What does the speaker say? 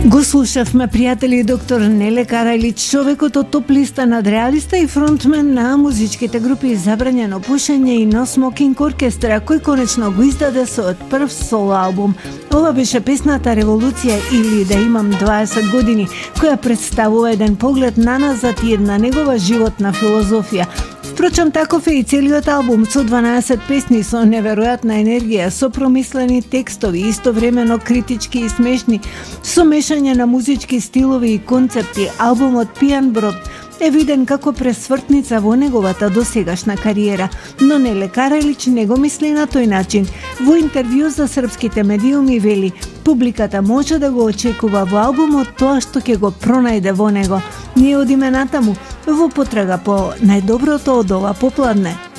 Го слушавме, пријатели, доктор Неле Карајлич, човекот од топ листа над реалиста и фронтмен на музичките групи Забрањено пушење и No Smoking оркестра, кој конечно го издаде својот прв соло албум. Ова беше песната Револуција или Да имам 20 години, која представува еден поглед наназад и една негова животна филозофија. Впрочем, таков е и целиот албум со 12 песни со неверојатна енергија, со промислени текстови, истовремено критички и смешни, со мешање на музички стилови и концепти. Албумот Пијан брод е виден како пресвртница во неговата досегашна кариера, но Неле Карајлич не го мисли на тој начин. Во интервју за српските медиуми вели: публиката може да го очекува во албумот тоа што ќе го пронајде во него. Ние одиме натаму во потрага по најдоброто од ова попладне.